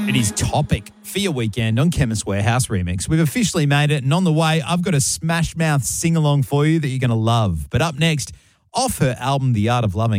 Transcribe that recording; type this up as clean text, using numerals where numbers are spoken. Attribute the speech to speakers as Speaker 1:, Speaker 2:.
Speaker 1: It is Topic for your weekend on Chemist Warehouse Remix. We've officially made it, and on the way, I've got a Smash Mouth sing-along for you that you're going to love. But up next, off her album, The Art of Loving,